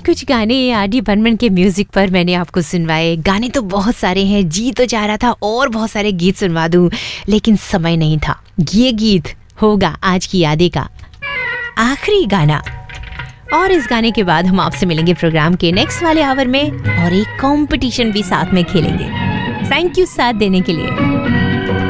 कुछ गाने आर.डी. बर्मन के म्यूजिक पर मैंने आपको सुनवाए। गाने तो बहुत सारे हैं, जी तो चाह रहा था और बहुत सारे गीत सुनवा दूं, लेकिन समय नहीं था। ये गीत होगा आज की यादें का आखिरी गाना, और इस गाने के बाद हम आपसे मिलेंगे प्रोग्राम के नेक्स्ट वाले आवर में और एक कंपटीशन भी साथ में खेलेंगे। थैंक यू साथ देने के लिए।